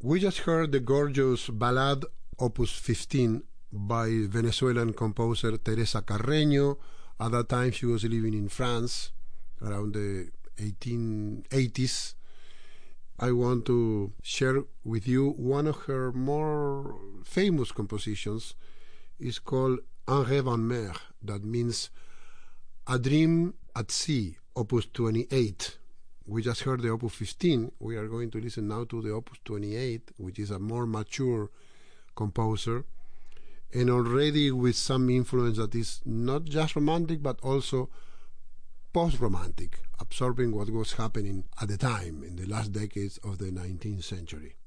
We just heard the gorgeous ballad Opus 15 by Venezuelan composer Teresa Carreño. At that time she was living in France around the 1880s. I want to share with you one of her more famous compositions. It's called Un rêve en mer, that means A Dream at Sea, Opus 28. We just heard the Opus 15. We are going to listen now to the Opus 28, which is a more mature composer, and already with some influence that is not just romantic, but also post-romantic, absorbing what was happening at the time in the last decades of the 19th century.